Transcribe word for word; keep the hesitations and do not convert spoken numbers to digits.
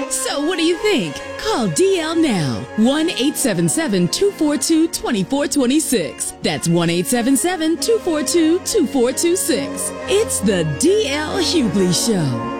So what do you think? Call D L now. one eight seven seven, two four two, two four two six. That's one eight seven seven, two four two, two four two six. It's the D L Hughley Show.